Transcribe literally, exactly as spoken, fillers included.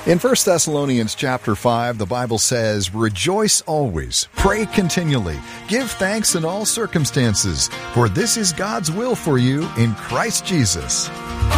In First Thessalonians chapter five, the Bible says, "Rejoice always, pray continually, give thanks in all circumstances, for this is God's will for you in Christ Jesus."